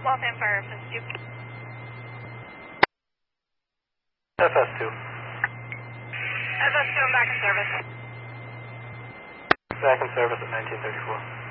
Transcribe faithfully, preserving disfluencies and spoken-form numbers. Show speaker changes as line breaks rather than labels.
Waltham Fire F S two.
F S two.
F S two, I'm back in service.
Back in service at nineteen thirty-four.